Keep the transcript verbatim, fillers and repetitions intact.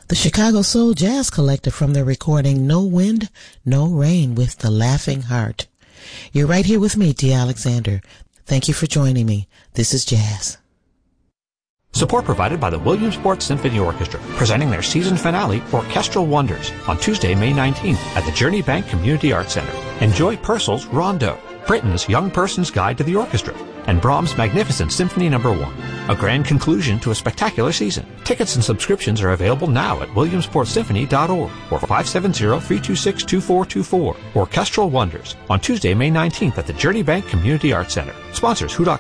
The Chicago Soul Jazz Collective from their recording No Wind, No Rain with The Laughing Heart. You're right here with me, T. Alexander. Thank you for joining me. This is Jazz. Support provided by the Williamsport Symphony Orchestra, presenting their season finale, Orchestral Wonders, on Tuesday, May nineteenth at the Journey Bank Community Arts Center. Enjoy Purcell's Rondo, Britain's Young Person's Guide to the Orchestra, and Brahms' Magnificent Symphony Number one, a grand conclusion to a spectacular season. Tickets and subscriptions are available now at williamsport symphony dot org or five seven zero, three two six, two four two four. Orchestral Wonders on Tuesday, May nineteenth at the Journey Bank Community Arts Center. Sponsors Who dot com.